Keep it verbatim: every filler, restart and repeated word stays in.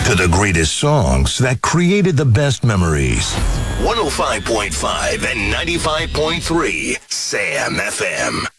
to the greatest songs that created the best memories. one oh five point five and ninety-five point three Sam F M.